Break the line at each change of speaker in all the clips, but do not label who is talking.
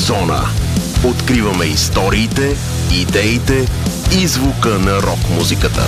Зона. Откриваме историите, идеите и звука на рок-музиката.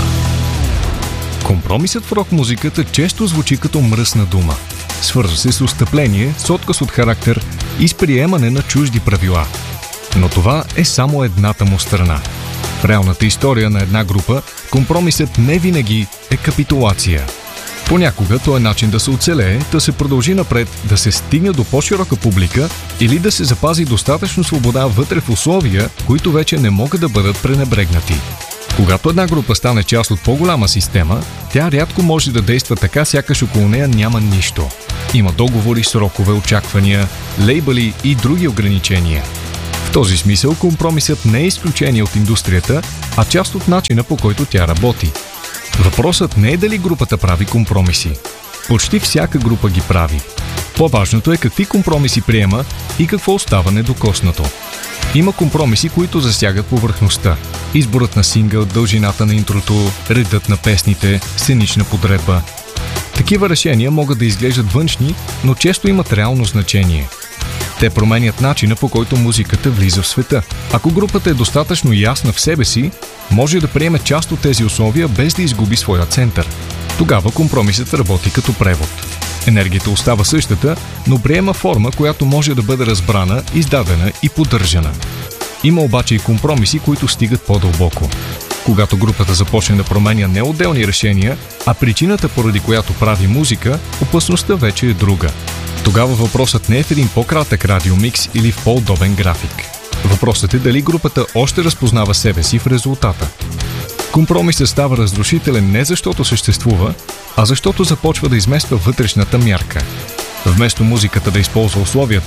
Компромисът в рок-музиката често звучи като мръсна дума. Свързва се с отстъпление, с отказ от характер и с приемане на чужди правила. Но това е само едната му страна. В реалната история на една група, компромисът не винаги е капитулация. Понякога то е начин да се оцелее, да се продължи напред, да се стигне до по-широка публика или да се запази достатъчно свобода вътре в условия, които вече не могат да бъдат пренебрегнати. Когато една група стане част от по-голяма система, тя рядко може да действа така, сякаш около нея няма нищо. Има договори, срокове, очаквания, лейбъли и други ограничения. В този смисъл компромисът не е изключение от индустрията, а част от начина, по който тя работи. Въпросът не е дали групата прави компромиси. Почти всяка група ги прави. По-важното е какви компромиси приема и какво остава недокоснато. Има компромиси, които засягат повърхността. Изборът на сингъл, дължината на интрото, редът на песните, сценична подредба. Такива решения могат да изглеждат външни, но често имат реално значение. Те променят начина, по който музиката влиза в света. Ако групата е достатъчно ясна в себе си, може да приеме част от тези условия без да изгуби своя център. Тогава компромисът работи като превод. Енергията остава същата, но приема форма, която може да бъде разбрана, издадена и поддържана. Има обаче и компромиси, които стигат по-дълбоко. Когато групата започне да променя не отделни решения, а причината, поради която прави музика, опасността вече е друга. Тогава въпросът не е в един по-кратък радиомикс или в по-удобен график. Въпросът е дали групата още разпознава себе си в резултата. Компромисът става разрушителен не защото съществува, а защото започва да измества вътрешната мярка. Вместо музиката да използва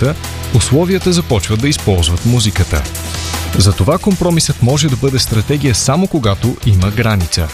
условията започват да използват музиката. Затова компромисът може да бъде стратегия само когато има граница.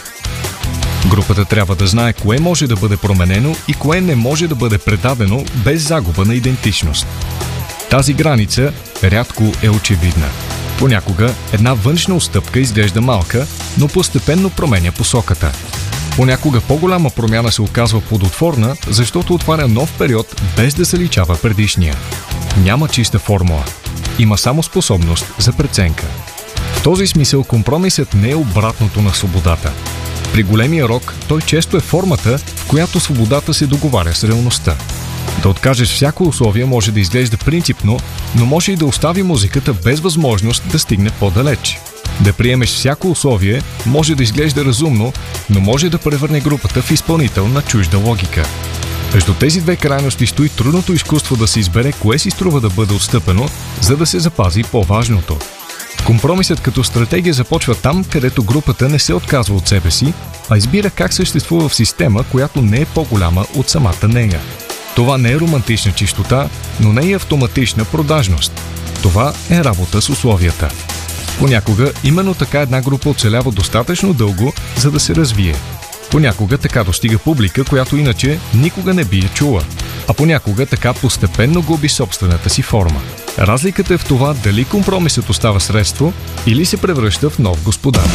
Групата трябва да знае кое може да бъде променено и кое не може да бъде предадено без загуба на идентичност. Тази граница рядко е очевидна. Понякога една външна отстъпка изглежда малка, но постепенно променя посоката. Понякога по-голяма промяна се оказва плодотворна, защото отваря нов период без да заличава предишния. Няма чиста формула. Има само способност за преценка. В този смисъл компромисът не е обратното на свободата. При големия рок той често е формата, в която свободата се договаря с реалността. Да откажеш всяко условие може да изглежда принципно, но може и да остави музиката без възможност да стигне по-далеч. Да приемеш всяко условие може да изглежда разумно, но може да превърне групата в изпълнител на чужда логика. Между тези две крайности стои трудното изкуство да се избере кое си струва да бъде отстъпено, за да се запази по-важното. Компромисът като стратегия започва там, където групата не се отказва от себе си, а избира как съществува в система, която не е по-голяма от самата нея. Това не е романтична чистота, но не е автоматична продажност. Това е работа с условията. Понякога именно така една група оцелява достатъчно дълго, за да се развие. Понякога така достига публика, която иначе никога не би я чула. А понякога така постепенно губи собствената си форма. Разликата е в това дали компромисът остава средство или се превръща в нов господар.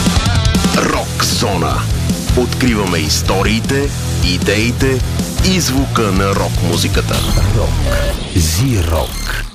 Рок зона. Откриваме историите, идеите и звука на рок-музиката. Рок. Зи-рок.